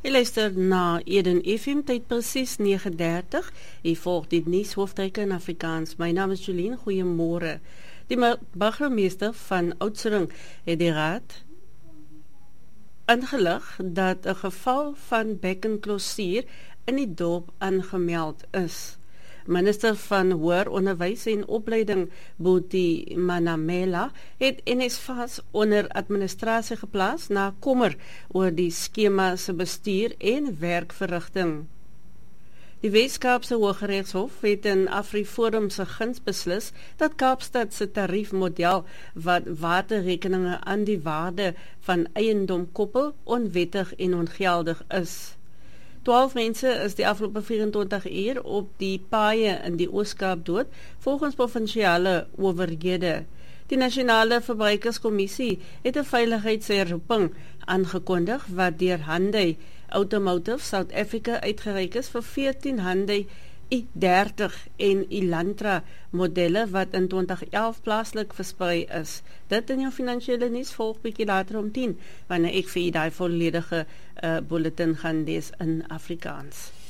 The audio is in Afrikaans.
Jy luister na Eden FM, tyd presies 9:30. Jy volg die nuushooftrekke in Afrikaans. My naam is Jolien, goeiemôre. Die burgemeester van Oudtshoorn het die raad ingelig dat 'n geval van bekkenklosier in die dorp aangemeld is. Minister van Hoër Onderwys en Opleiding, Boetie Manamela, het NSFAS onder administrasie geplaas na kommer oor die skema se bestuur en werkverrigting. Die Weskaapse Hooggeregshof het in AfriForum se guns beslis dat Kaapstad se tariefmodel wat waterrekeninge aan die waarde van eiendom koppel onwettig en ongeldig is. 12 mense is die afgelope 24 uur op die paaie in die Oos-Kaap dood, volgens provinsiale owerhede. Die Nasionale Verbruikerskommissie het 'n veiligheidsherroeping aangekondig wat deur Hyundai Automotive South Africa uitgereik is vir 14 Hyundai i30 en Elantra modelle wat in 2011 plaaslik versprei is. Dit in jou finansiële nuus volg bietjie later om 10, wanneer ek vir u daai volledige bulletin gaan lees in Afrikaans.